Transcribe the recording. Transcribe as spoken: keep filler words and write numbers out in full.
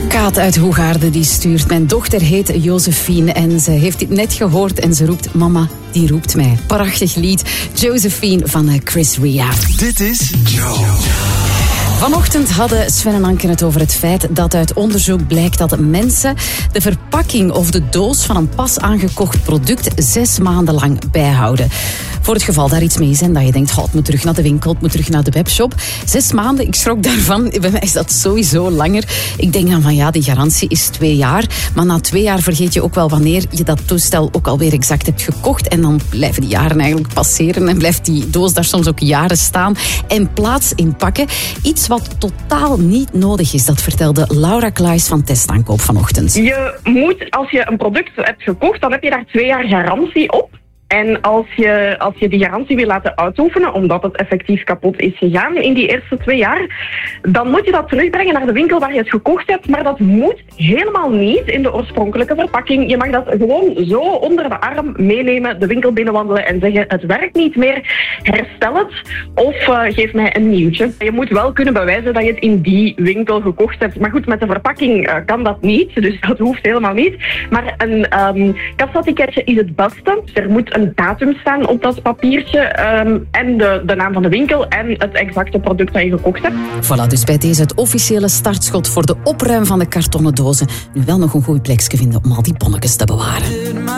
Kaat uit Hoegaarden die stuurt: mijn dochter heet Josephine en ze heeft dit net gehoord en ze roept: mama, die roept mij. Prachtig lied. Josephine van Chris Ria. Dit is Joe. Vanochtend hadden Sven en Anke het over het feit dat uit onderzoek blijkt dat mensen de verpakking of de doos van een pas aangekocht product zes maanden lang bijhouden. Voor het geval daar iets mee is en dat je denkt, oh, het moet terug naar de winkel, het moet terug naar de webshop. Zes maanden, ik schrok daarvan. Bij mij is dat sowieso langer. Ik denk dan van ja, die garantie is twee jaar. Maar na twee jaar vergeet je ook wel wanneer je dat toestel ook alweer exact hebt gekocht. En dan blijven die jaren eigenlijk passeren en blijft die doos daar soms ook jaren staan en plaats inpakken. Iets wat totaal niet nodig is, dat vertelde Laura Klaes van Testaankoop vanochtend. Je moet, als je een product hebt gekocht, dan heb je daar twee jaar garantie op. En als je, als je die garantie wil laten uitoefenen, omdat het effectief kapot is gegaan in die eerste twee jaar, dan moet je dat terugbrengen naar de winkel waar je het gekocht hebt. Maar dat moet helemaal niet in de oorspronkelijke verpakking. Je mag dat gewoon zo onder de arm meenemen, de winkel binnenwandelen en zeggen: het werkt niet meer, herstel het of uh, geef mij een nieuwtje. Je moet wel kunnen bewijzen dat je het in die winkel gekocht hebt. Maar goed, met de verpakking uh, kan dat niet, dus dat hoeft helemaal niet. Maar een um, kassatiketje is het beste. Er moet een datum staan op dat papiertje um, en de, de naam van de winkel en het exacte product dat je gekocht hebt. Voilà, dus bij deze het officiële startschot voor de opruim van de kartonnen dozen. Nu wel nog een goed plekje vinden om al die bonnetjes te bewaren.